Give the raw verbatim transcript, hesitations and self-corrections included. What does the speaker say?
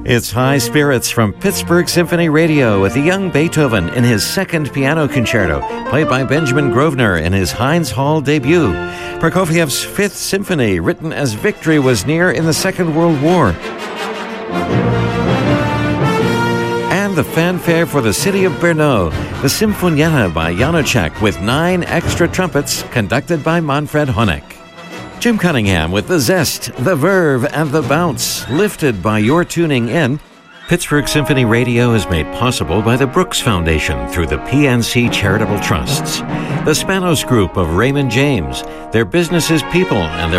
It's High Spirits from Pittsburgh Symphony Radio with the young Beethoven in his second piano concerto, played by Benjamin Grosvenor in his Heinz Hall debut. Prokofiev's Fifth Symphony, written as victory was near in the Second World War. And the fanfare for the city of Brno, the Symfonietta by Janacek with nine extra trumpets, conducted by Manfred Honeck. Jim Cunningham with the zest, the verve, and the bounce, lifted by your tuning in. Pittsburgh Symphony Radio is made possible by the Brooks Foundation through the P N C Charitable Trusts. The Spanos Group of Raymond James, their businesses, people, and their